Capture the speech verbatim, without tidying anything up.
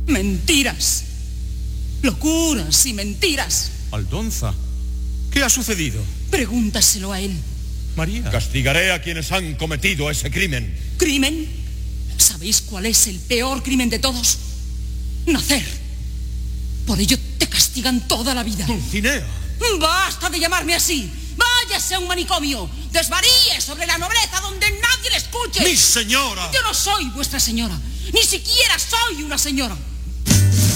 Mentiras. Locuras y mentiras. Aldonza, ¿qué ha sucedido? Pregúntaselo a él. María. Castigaré a quienes han cometido ese crimen. ¿Crimen? ¿Sabéis cuál es el peor crimen de todos? Nacer. Por ello te castigan toda la vida. Dulcinea. ¡Basta de llamarme así! ¡Váyase a un manicomio! ¡Desvaríe sobre la nobleza donde nadie le escuche! ¡Mi señora! Yo no soy vuestra señora. Ni siquiera soy una señora.